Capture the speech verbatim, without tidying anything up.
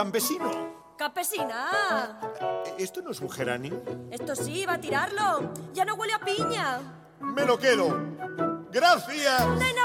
campesino. ¡Campesina! ¿Esto no es un geranio? Esto sí, va a tirarlo. Ya no huele a piña. ¡Me lo quedo! ¡Gracias! ¡De nada!